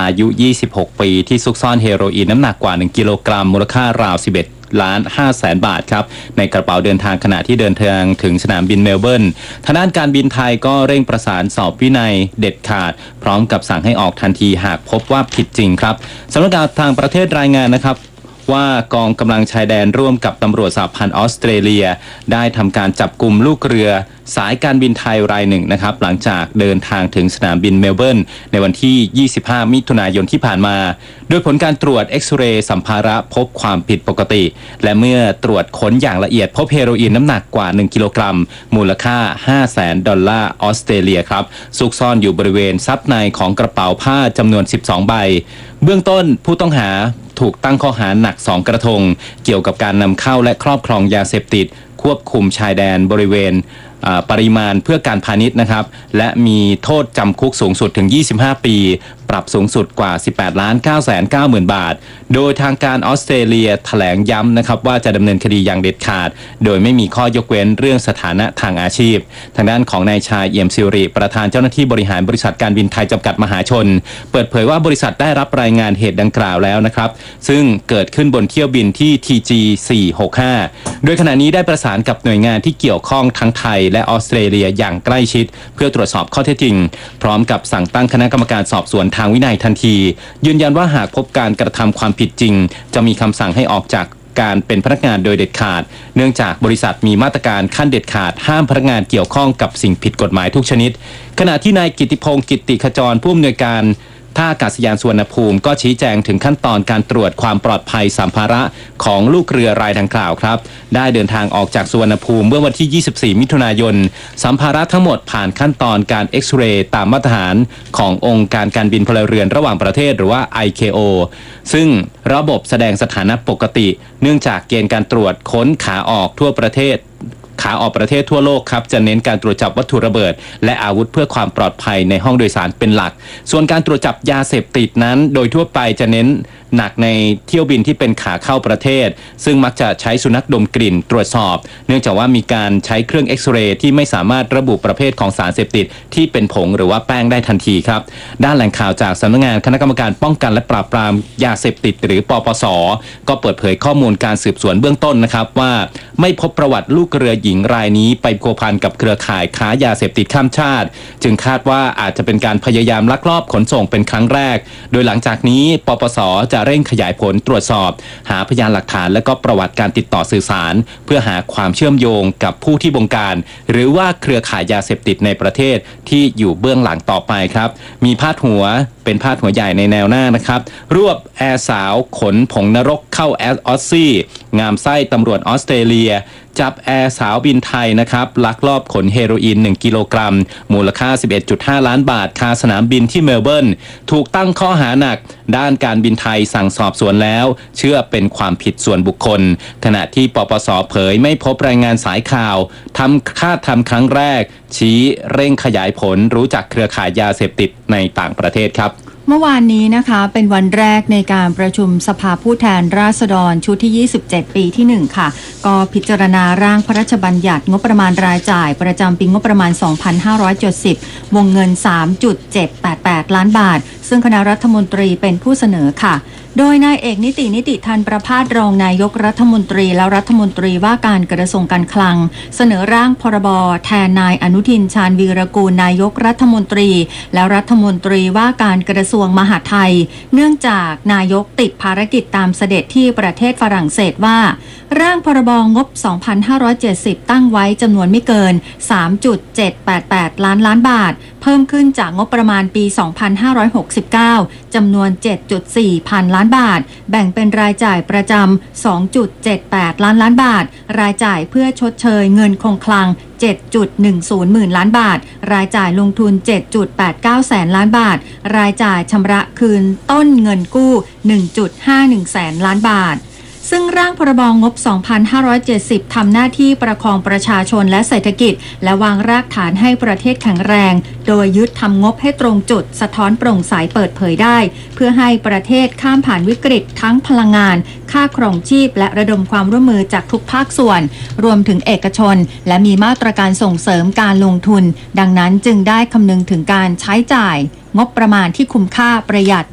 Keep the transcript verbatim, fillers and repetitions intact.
อายุยี่สิบหกปีที่ซุกซ่อนเฮโรอีนน้ำหนักกว่าหนึ่งกิโลกรัมมูลค่าราวสิบเอ็ดล้านห้าแสนบาทครับในกระเป๋าเดินทางขณะที่เดินทางถึงสนามบินเมลเบิร์นทางด้านการบินไทยก็เร่งประสานสอบวินัยเด็ดขาดพร้อมกับสั่งให้ออกทันทีหากพบว่าผิดจริงครับสำนักงานทางประเทศรายงานนะครับว่ากองกำลังชายแดนร่วมกับตำรวจสหพันธ์ออสเตรเลียได้ทำการจับกลุ่มลูกเรือสายการบินไทยรายหนึ่งนะครับหลังจากเดินทางถึงสนามบินเมลเบิร์นในวันที่ยี่สิบห้ามิถุนายนที่ผ่านมาโดยผลการตรวจเอ็กซเรย์สัมภาระพบความผิดปกติและเมื่อตรวจค้นอย่างละเอียดพบเฮโรอีนน้ำหนักกว่าหนึ่งกิโลกรัมมูลค่าห้าแสนดอลลาร์ออสเตรเลียครับซุกซ่อนอยู่บริเวณซับในของกระเป๋าผ้าจำนวนสิบสองใบเบื้องต้นผู้ต้องหาถูกตั้งข้อหาหนักสองกระทงเกี่ยวกับการนำเข้าและครอบครองยาเสพติดควบคุมชายแดนบริเวณปริมาณเพื่อการพาณิชย์นะครับและมีโทษจำคุกสูงสุดถึงยี่สิบห้าปีปรับสูงสุดกว่าสิบแปดล้านเก้าแสนเก้าหมื่นบาทโดยทางการออสเตรเลียแถลงย้ำนะครับว่าจะดำเนินคดีอย่างเด็ดขาดโดยไม่มีข้อยกเว้นเรื่องสถานะทางอาชีพทางด้านของนายชายเอี่ยมสิริประธานเจ้าหน้าที่บริหารบริษัทการบินไทยจำกัดมหาชนเปิดเผยว่าบริษัทได้รับรายงานเหตุดังกล่าวแล้วนะครับซึ่งเกิดขึ้นบนเที่ยวบินที่ ที จี สี่หกห้า โดยขณะนี้ได้ประสานกับหน่วยงานที่เกี่ยวข้องทั้งไทยและออสเตรเลียอย่างใกล้ชิดเพื่อตรวจสอบข้อเท็จจริงพร้อมกับสั่งตั้งคณะกรรมการสอบสวนทางวินัยทันทียืนยันว่าหากพบการกระทำความผิดจริงจะมีคำสั่งให้ออกจากการเป็นพนักงานโดยเด็ดขาดเนื่องจากบริษัทมีมาตรการขั้นเด็ดขาดห้ามพนักงานเกี่ยวข้องกับสิ่งผิดกฎหมายทุกชนิดขณะที่นายกิตติพงศ์กิตติขจรผู้อำนวยการท่าอากาศยานสุวรรณภูมิก็ชี้แจงถึงขั้นตอนการตรวจความปลอดภัยสัมภาระของลูกเรือรายดังกล่าวครับได้เดินทางออกจากสุวรรณภูมิเมื่อวันที่ยี่สิบสี่มิถุนายนสัมภาระทั้งหมดผ่านขั้นตอนการเอ็กซเรย์ตามมาตรฐานขององค์การการบินพลเรือนระหว่างประเทศหรือว่า ไอ เค โอ ซึ่งระบบแสดงสถานะปกติเนื่องจากเกณฑ์การตรวจค้นขาออกทั่วประเทศขาออกประเทศทั่วโลกครับจะเน้นการตรวจจับวัตถุระเบิดและอาวุธเพื่อความปลอดภัยในห้องโดยสารเป็นหลักส่วนการตรวจจับยาเสพติดนั้นโดยทั่วไปจะเน้นหนักในเที่ยวบินที่เป็นขาเข้าประเทศซึ่งมักจะใช้สุนัขดมกลิ่นตรวจสอบเนื่องจากว่ามีการใช้เครื่องเอ็กซเรย์ที่ไม่สามารถระบุประเภทของสารเสพติดที่เป็นผงหรือว่าแป้งได้ทันทีครับด้านแหล่งข่าวจากสำนักงานคณะกรรมการป้องกันและปราบปรามยาเสพติดหรือปปส.ก็เปิดเผยข้อมูลการสืบสวนเบื้องต้นนะครับว่าไม่พบประวัติลูกเรือหญิงรายนี้ไปพัวพันกับเครือข่ายค้ายาเสพติดข้ามชาติจึงคาดว่าอาจจะเป็นการพยายามลักลอบขนส่งเป็นครั้งแรกโดยหลังจากนี้ปปส.จะเร่งขยายผลตรวจสอบหาพยานหลักฐานและก็ประวัติการติดต่อสื่อสารเพื่อหาความเชื่อมโยงกับผู้ที่บงการหรือว่าเครือข่ายยาเสพติดในประเทศที่อยู่เบื้องหลังต่อไปครับมีพาดหัวเป็นพาดหัวใหญ่ในแนวหน้านะครับรวบแอร์สาวขนผงนรกเข้าแอสออสซี่งามไส้ตำรวจออสเตรเลียจับแอร์สาวบินไทยนะครับลักลอบขนเฮโรอีนหนึ่งกิโลกรัมมูลค่า สิบเอ็ดจุดห้า ล้านบาทคาสนามบินที่เมลเบิร์นถูกตั้งข้อหาหนักด้านการบินไทยสั่งสอบสวนแล้วเชื่อเป็นความผิดส่วนบุคคลขณะที่ปปส.เผยไม่พบรายงานสายข่าวทำคาดทำครั้งแรกชี้เร่งขยายผลรู้จักเครือข่ายยาเสพติดในต่างประเทศครับเมื่อวานนี้นะคะเป็นวันแรกในการประชุมสภาผู้แทนราษฎรชุดที่ยี่สิบเจ็ดปีที่หนึ่งค่ะก็พิจารณาร่างพระราชบัญญัติงบประมาณรายจ่ายประจำปีงบประมาณสองพันห้าร้อยเจ็ดสิบวงเงิน สามจุดเจ็ดแปดแปด ล้านบาทซึ่งคณะรัฐมนตรีเป็นผู้เสนอค่ะโดยนายเอกนิตินิติธันประภาสรองนายกรัฐมนตรีและรัฐมนตรีว่าการกระทรวงการคลังเสนอร่างพรบแทนนายอนุทินชาญวีรกูลนายกรัฐมนตรีและรัฐมนตรีว่าการกระทรวงมหาดไทยเนื่องจากนายกติดภารกิจตามเสด็จที่ประเทศฝรั่งเศสว่าร่างพรบงบสองพันห้าร้อยเจ็ดสิบตั้งไว้จำนวนไม่เกิน สามจุดเจ็ดแปดแปด ล้านล้านบาทเพิ่มขึ้นจากงบประมาณปีสองพันห้าร้อยหกสิบเก้าจำนวน เจ็ดจุดสี่ พันล้านบาทแบ่งเป็นรายจ่ายประจำ สองจุดเจ็ดแปด ล้านล้านบาทรายจ่ายเพื่อชดเชยเงินคงคลัง เจ็ดจุดหนึ่งศูนย์ หมื่นล้านบาทรายจ่ายลงทุน เจ็ดจุดแปดเก้า แสนล้านบาทรายจ่ายชำระคืนต้นเงินกู้ หนึ่งจุดห้าหนึ่ง แสนล้านบาทซึ่งร่างพรบงบ สองพันห้าร้อยเจ็ดสิบ ทำหน้าที่ประคองประชาชนและเศรษฐกิจและวางรากฐานให้ประเทศแข็งแรงโดยยึดทำงบให้ตรงจุดสะท้อนโปร่งใสเปิดเผยได้เพื่อให้ประเทศข้ามผ่านวิกฤตทั้งพลังงานค่าครองชีพและระดมความร่วมมือจากทุกภาคส่วนรวมถึงเอกชนและมีมาตรการส่งเสริมการลงทุนดังนั้นจึงได้คำนึงถึงการใช้จ่ายงบประมาณที่คุ้มค่าประหยัด